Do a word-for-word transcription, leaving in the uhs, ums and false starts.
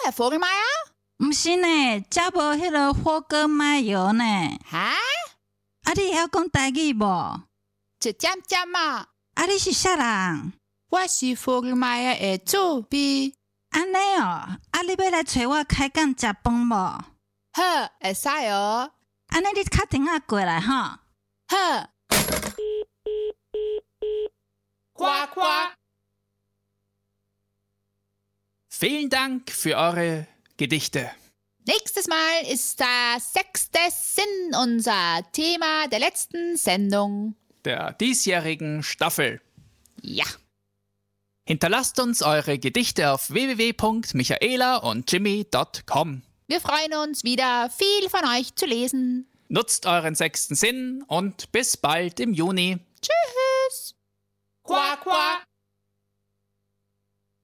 Herr Vogelmeier? 唔是呢，遮无迄个火锅麻油呢。 哈？ 啊，你会晓讲台语无？ 一点点嘛。 啊，你是啥人？ 我是 Vogelmeier 的主编。 安尼哦，啊，你要来找我开讲食饭无？ 好，会使哦。 安尼你敲电话过来哈。 好。 Quack, quack. Vielen Dank für eure Gedichte. Nächstes Mal ist das sechste Sinn unser Thema der letzten Sendung. Der diesjährigen Staffel. Ja. Hinterlasst uns eure Gedichte auf w w w punkt michaela und jimmy punkt com. Wir freuen uns wieder, viel von euch zu lesen. Nutzt euren sechsten Sinn und bis bald im Juni. Tschüss. Quack, quack.